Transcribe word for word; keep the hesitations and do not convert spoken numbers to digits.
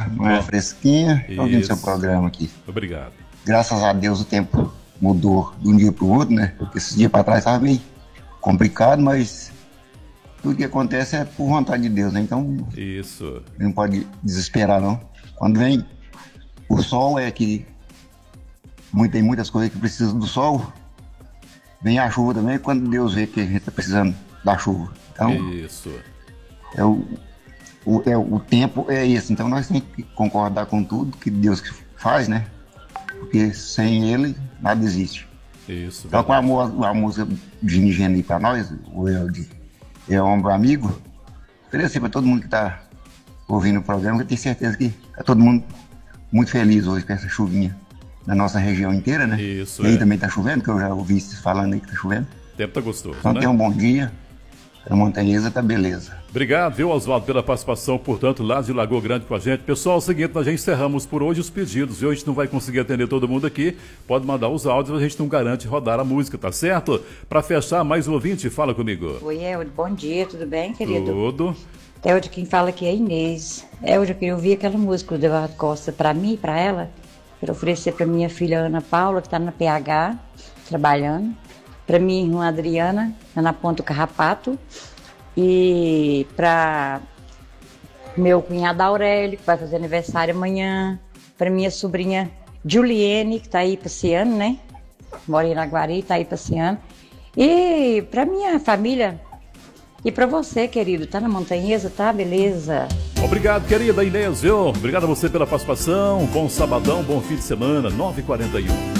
manhã fresquinha, tô ouvindo Isso. seu programa aqui. Obrigado. Graças a Deus o tempo mudou de um dia pro outro, né? Porque esses dias pra trás tava meio complicado, mas tudo que acontece é por vontade de Deus, né? Então Isso. não pode desesperar, não. Quando vem o sol, é que muito- tem muitas coisas que precisam do sol. Vem a chuva também, quando Deus vê que a gente tá precisando da chuva. Então, Isso. é o, o, é, o tempo é esse. Então nós temos que concordar com tudo que Deus faz, né? Porque sem Ele, nada existe. Isso. Então, com a, verdade. mu- a música de Nigénia para nós, o Elde é um ombro amigo, oferecer para todo mundo que está ouvindo o programa, que eu tenho certeza que está todo mundo muito feliz hoje com essa chuvinha na nossa região inteira, né? Isso, E aí é. também está chovendo, que eu já ouvi vocês falando aí que está chovendo. O tempo tá gostoso, Então né? tenha um bom dia. A montanhesa tá beleza. Obrigado, viu, Oswaldo, pela participação, portanto, lá de Lagoa Grande com a gente. Pessoal, é o seguinte, nós já encerramos por hoje os pedidos, viu? A gente não vai conseguir atender todo mundo aqui. Pode mandar os áudios, a gente não garante rodar a música, tá certo? Para fechar, mais um ouvinte, fala comigo. Oi, Elde, bom dia, tudo bem, querido? Tudo. Elde, quem fala aqui é Inês. Elde, eu queria ouvir aquela música do Eduardo Costa pra mim e pra ela. Quero oferecer pra minha filha Ana Paula, que tá na P H, trabalhando. Pra minha irmã Adriana, tá na Ponta Carrapato. E pra meu cunhado Aurélio, que vai fazer aniversário amanhã. Pra minha sobrinha Juliene, que tá aí passeando, né? Mora em Iraguari, tá aí passeando. E pra minha família... E pra você, querido, tá na montanhesa, tá? Beleza. Obrigado, querida Inês, viu? Obrigado a você pela participação. Bom sabadão, bom fim de semana, nove e quarenta e um.